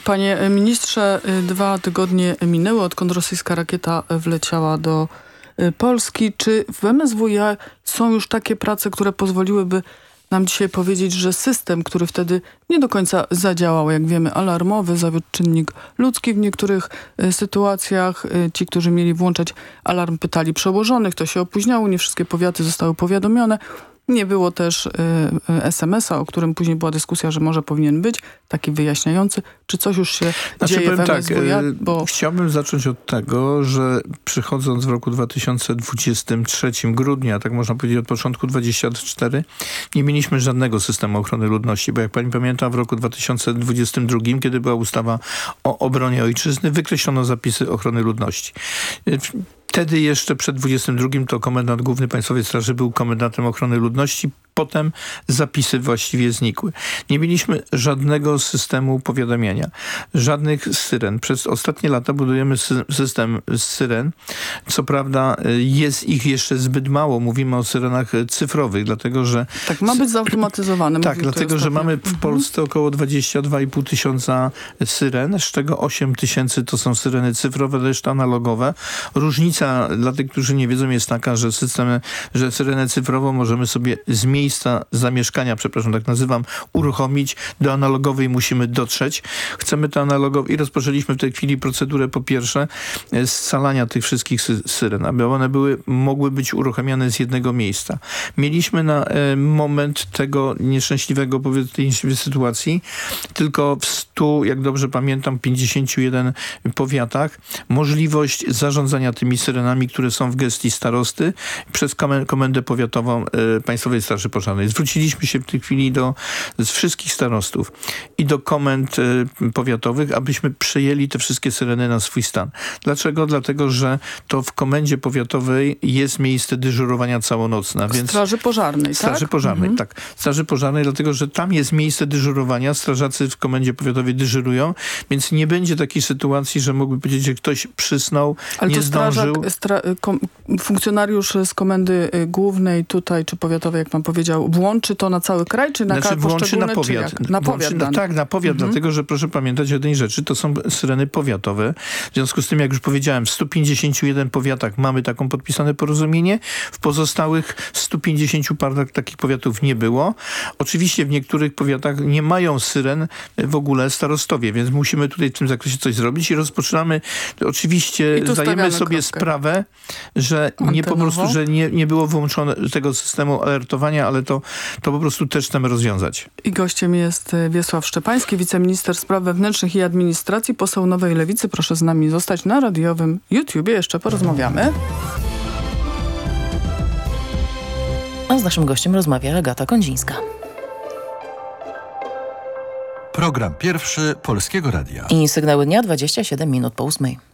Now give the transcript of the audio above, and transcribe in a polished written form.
Panie ministrze, 2 tygodnie minęły, odkąd rosyjska rakieta wleciała do Polski. Czy w MSWiA są już takie prace, które pozwoliłyby nam dzisiaj powiedzieć, że system, który wtedy nie do końca zadziałał, jak wiemy, alarmowy, zawiódł czynnik ludzki w niektórych sytuacjach. Ci, którzy mieli włączać alarm, pytali przełożonych, to się opóźniało, nie wszystkie powiaty zostały powiadomione. Nie było też SMS-a, o którym później była dyskusja, że może powinien być, taki wyjaśniający. Czy coś już się dzieje w MSWiA? Chciałbym zacząć od tego, że przychodząc w roku 2023 grudnia, tak można powiedzieć od początku 2024, nie mieliśmy żadnego systemu ochrony ludności, bo jak pani pamięta, w roku 2022, kiedy była ustawa o obronie ojczyzny, wykreślono zapisy ochrony ludności. Wtedy jeszcze przed 22 to komendant główny Państwowej Straży był komendantem ochrony ludności. Potem zapisy właściwie znikły. Nie mieliśmy żadnego systemu powiadamiania, żadnych syren. Przez ostatnie lata budujemy system syren. Co prawda jest ich jeszcze zbyt mało. Mówimy o syrenach cyfrowych, dlatego że... Tak, ma być zautomatyzowane. Tak, dlatego że mamy w Polsce około 22,5 tysiąca syren, z czego 8 tysięcy to są syreny cyfrowe, reszta analogowe. Różnica dla tych, którzy nie wiedzą, jest taka, że syrenę cyfrową możemy sobie z miejsca zamieszkania, przepraszam, tak nazywam, uruchomić. Do analogowej musimy dotrzeć. Chcemy to analogowo i rozpoczęliśmy w tej chwili procedurę, po pierwsze, scalania tych wszystkich syren, aby one mogły być uruchamiane z jednego miejsca. Mieliśmy na moment tego nieszczęśliwego, tej sytuacji tylko w 100, jak dobrze pamiętam, 51 powiatach możliwość zarządzania tymi syrenami, które są w gestii starosty przez Komendę Powiatową Państwowej Straży Pożarnej. Zwróciliśmy się w tej chwili do wszystkich starostów i do komend powiatowych, abyśmy przejęli te wszystkie syreny na swój stan. Dlaczego? Dlatego, że to w Komendzie Powiatowej jest miejsce dyżurowania całonocne. Więc Straży Pożarnej, Straży tak? Pożarnej, tak. Straży Pożarnej, dlatego, że tam jest miejsce dyżurowania. Strażacy w Komendzie Powiatowej dyżurują, więc nie będzie takiej sytuacji, że mógłby powiedzieć, że ktoś przysnął, ale nie zdążył. Funkcjonariusz z Komendy Głównej tutaj, czy powiatowej, jak pan powiedział, włączy to na cały kraj, czy na włączy na powiat. Na powiat. Tak, na powiat, dlatego, że proszę pamiętać o jednej rzeczy, to są syreny powiatowe. W związku z tym, jak już powiedziałem, w 151 powiatach mamy taką podpisane porozumienie, w pozostałych 150 parach takich powiatów nie było. Oczywiście w niektórych powiatach nie mają syren w ogóle starostowie, więc musimy tutaj w tym zakresie coś zrobić i rozpoczynamy, oczywiście zdajemy sobie sprawę, że nie było wyłączone tego systemu alertowania, ale to po prostu też chcemy rozwiązać. I gościem jest Wiesław Szczepański, wiceminister spraw wewnętrznych i administracji, poseł Nowej Lewicy. Proszę z nami zostać na radiowym YouTubie. Jeszcze porozmawiamy. A z naszym gościem rozmawia Agata Kondzińska. Program pierwszy Polskiego Radia. I sygnały dnia 27 minut po 8.